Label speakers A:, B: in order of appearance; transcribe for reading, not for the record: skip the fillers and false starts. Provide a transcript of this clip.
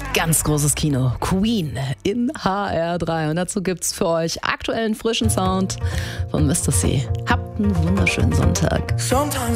A: Ganz großes Kino. Queen in HR3. Und dazu gibt's für euch aktuellen frischen Sound von Mr. C. Habt einen wunderschönen Sonntag.